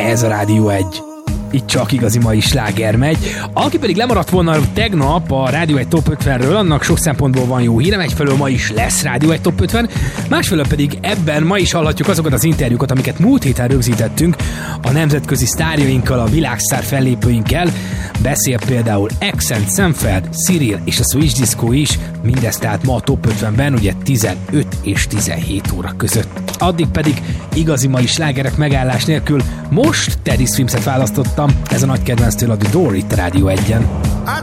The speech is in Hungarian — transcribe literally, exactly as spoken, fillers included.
ez a Rádió egy. Itt csak igazi mai sláger megy. Aki pedig lemaradt volna tegnap a Rádió egy Top ötvenről, annak sok szempontból van jó hírem. Egyfelől ma is lesz Rádió egy Top ötven, másfelől pedig ebben ma is hallhatjuk azokat az interjúkat, amiket múlt héten rögzítettünk a nemzetközi sztárjainkkal, a világsztár fellépőinkkel. Beszél például Accent, Senfeld, Cyril és a Switch Disco is, mindezt tehát ma a Top ötvenben, ugye tizenöt és tizenhét óra között. Addig pedig igazi mai slágerek megállás nélkül most Teddy Swims-et választottam, ez a nagy kedvenc tőle a Door itt a Rádió egyen.